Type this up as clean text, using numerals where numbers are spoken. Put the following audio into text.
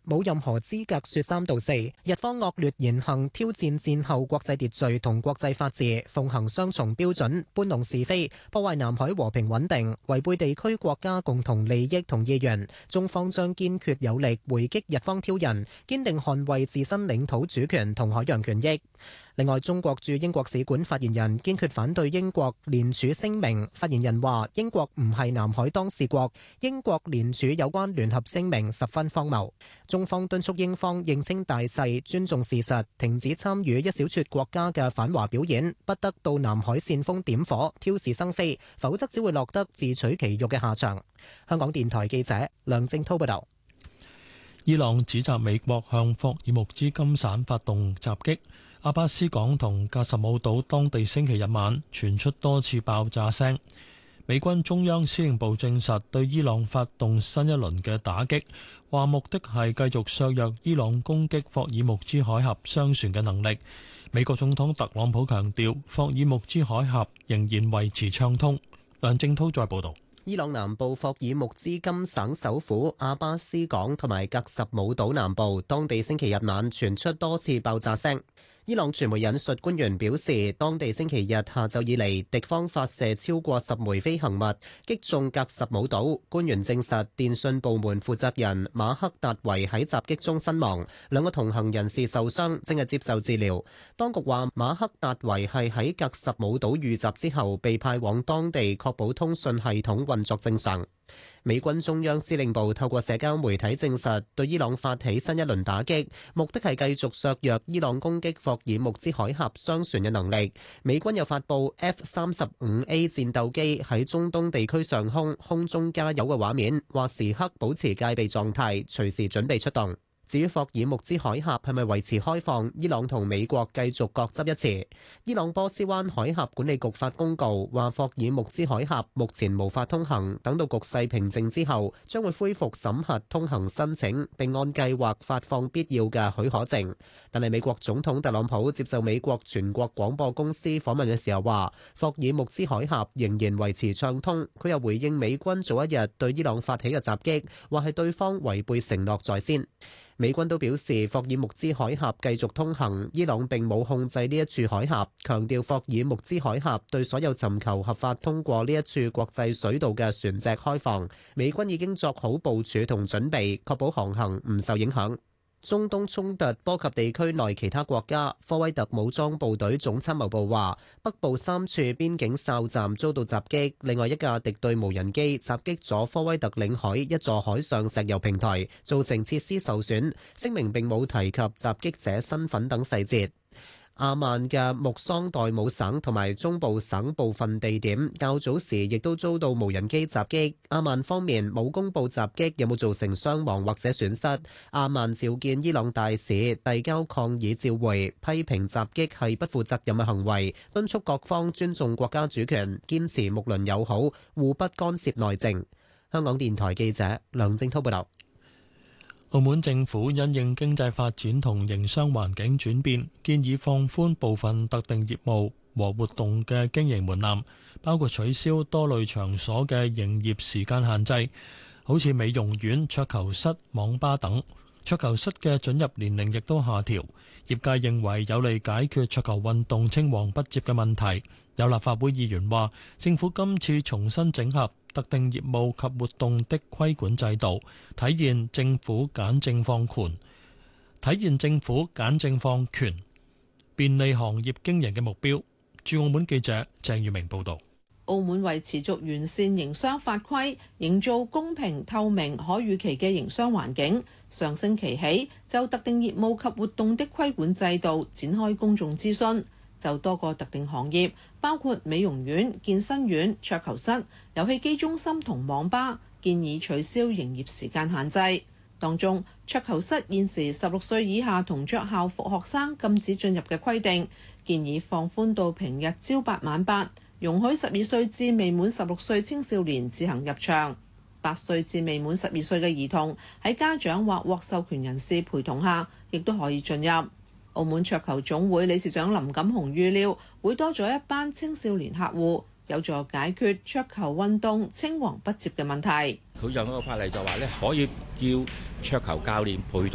冇任何資格說三道四。日方惡劣言行挑戰戰後國際秩序同國際法治，奉行雙重標準，搬弄是非，破壞南海和平穩定，違背地區國家共同利益同意願。中方將堅決有力回擊日方挑釁，堅定捍衛自身領土主權同海洋權益。另外，中國駐英國使館發言人堅決反對英國聯署聲明。發言人話：英國唔係南海當事國，英國聯署有關聯合聲明十分荒謬。中方敦促英方認清大勢，尊重事實，停止參與一小撮國家嘅反華表演，不得到南海煽風點火、挑事生非，否則只會落得自取其辱嘅下場。香港電台記者梁正滔報導。 伊朗指責美國向霍爾木茲金省發動襲擊。阿巴斯港同格什姆島當地星期日晚傳出多次爆炸聲。美軍中央司令部證實對伊朗發動新一輪嘅打擊，話目的係繼續削弱伊朗攻擊霍爾木茲海峽商船嘅能力。美國總統特朗普強調，霍爾木茲海峽仍然維持暢通。梁正滔再報導。 伊朗南部霍爾木茲金省首府阿巴斯港同埋格什姆島南部，當地星期日晚傳出多次爆炸聲。伊朗傳媒引述官員表示，當地星期日下晝以嚟，敵方發射超過10枚飛行物，擊中格什姆島。官員證實，電信部門負責人馬克達維喺襲擊中身亡，2個同行人士受傷，正係接受治療。當局話，馬克達維係喺格什姆島遇襲之後，被派往當地確保通訊系統運作正常。美軍中央司令部透過社交媒體證實，對伊朗發起新一輪打擊，目的係繼續削弱伊朗攻擊霍爾木茲海峽商船嘅能力。美軍又發布 F-35A 戰鬥機喺中東地區上空中加油嘅畫面，話時刻保持戒備狀態，隨時準備出動。至於霍爾木茲海峽係咪維持開放，伊朗同美國繼續各執一詞。伊朗波斯灣海峽管理局發公告話，霍爾木茲海峽目前無法通行，等到局勢平靜之後，將會恢復審核通行申請，並按計劃發放必要嘅許可證。但係美國總統特朗普接受美國全國廣播公司訪問嘅時候話，霍爾木茲海峽仍然維持暢通。佢又回應美軍早一日對伊朗發起嘅襲擊，話係對方違背承諾在先。美軍都表示，霍爾木茲海峽繼續通行，伊朗並冇控制呢一處海峽，強調霍爾木茲海峽對所有尋求合法通過呢一處國際水道嘅船隻開放。美軍已經作好部署同準備，確保航行唔受影響。中東衝突波及地區內其他國家，科威特武裝部隊總參謀部話，北部3處邊境哨站遭到襲擊，另外一架敵對無人機襲擊咗科威特領海一座海上石油平台，造成設施受損。聲明並冇提及襲擊者身份等細節。阿曼嘅穆桑代姆省同埋中部省部分地點較早時亦都遭到無人機襲擊。阿曼方面冇公布襲擊有冇造成傷亡或者損失。阿曼召見伊朗大使，遞交抗議照會，批評襲擊係不負責任嘅行為，敦促各方尊重國家主權，堅持睦鄰友好，互不干涉內政。香港電台記者梁正滔報道。 澳門政府因應經濟發展同營商環境轉變，建議放寬部分特定業務和活動嘅經營門檻，包括取消多類場所嘅營業時間限制，好似美容院、桌球室、網吧等。桌球室嘅准入年齡亦都下調。業界認為有利解決桌球運動青黃不接嘅問題。有立法會議員話，政府今次重新整合特定業務及活動的規管制度，體現政府簡政放權，便利行業經營嘅目標。駐澳門記者鄭月明報導。 澳門為持續完善營商法規，營造公平、透明、可預期嘅營商環境，上星期起就特定業務及活動的規管制度展開公眾諮詢。就多個特定行業，包括美容院、健身院、桌球室、遊戲機中心同網吧，建議取消營業時間限制。當中，桌球室現時16歲以下同着校服學生禁止進入嘅規定，建議放寬到平日朝8晚8，容許12歲至未滿16歲青少年自行入場，8歲至未滿12歲嘅兒童喺家長或獲授權人士陪同下，亦都可以進入。澳門桌球總會理事長林錦雄預料會多咗一班青少年客戶，有助解決桌球運動青黃不接嘅問題。 佢有一個法例就話咧，可以叫桌球教練陪